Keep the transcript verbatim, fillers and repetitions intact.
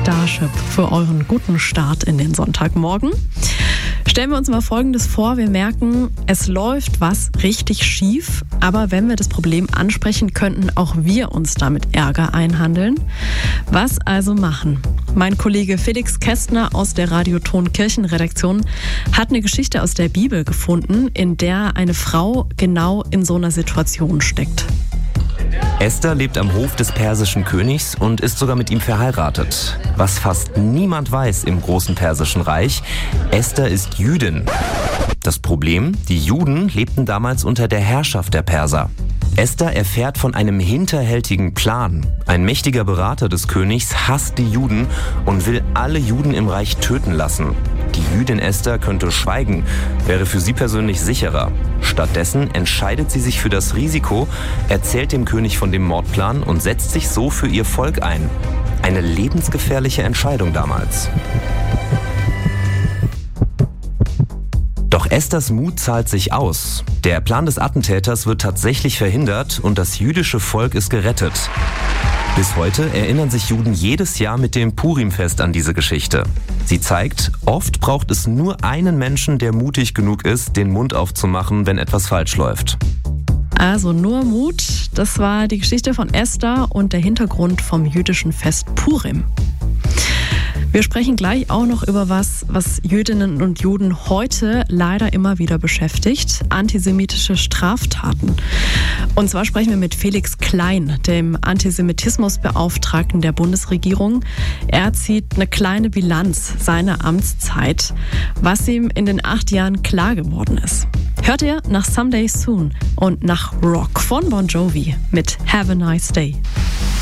Starship für euren guten Start in den Sonntagmorgen. Stellen wir uns mal Folgendes vor. Wir merken, es läuft was richtig schief, aber wenn wir das Problem ansprechen, könnten auch wir uns damit Ärger einhandeln. Was also machen? Mein Kollege Felix Kästner aus der Radioton Kirchenredaktion hat eine Geschichte aus der Bibel gefunden, in der eine Frau genau in so einer Situation steckt. Esther lebt am Hof des persischen Königs und ist sogar mit ihm verheiratet. Was fast niemand weiß im großen persischen Reich, Esther ist Jüdin. Das Problem, die Juden lebten damals unter der Herrschaft der Perser. Esther erfährt von einem hinterhältigen Plan. Ein mächtiger Berater des Königs hasst die Juden und will alle Juden im Reich töten lassen. Die Jüdin Esther könnte schweigen, wäre für sie persönlich sicherer. Stattdessen entscheidet sie sich für das Risiko, erzählt dem König von dem Mordplan und setzt sich so für ihr Volk ein. Eine lebensgefährliche Entscheidung damals. Doch Esthers Mut zahlt sich aus. Der Plan des Attentäters wird tatsächlich verhindert und das jüdische Volk ist gerettet. Bis heute erinnern sich Juden jedes Jahr mit dem Purimfest an diese Geschichte. Sie zeigt, oft braucht es nur einen Menschen, der mutig genug ist, den Mund aufzumachen, wenn etwas falsch läuft. Also nur Mut, das war die Geschichte von Esther und der Hintergrund vom jüdischen Fest Purim. Wir sprechen gleich auch noch über was, was Jüdinnen und Juden heute leider immer wieder beschäftigt: antisemitische Straftaten. Und zwar sprechen wir mit Felix Klein, dem Antisemitismusbeauftragten der Bundesregierung. Er zieht eine kleine Bilanz seiner Amtszeit, was ihm in den acht Jahren klar geworden ist. Hört ihr nach Someday Soon und nach Rock von Bon Jovi mit Have a Nice Day.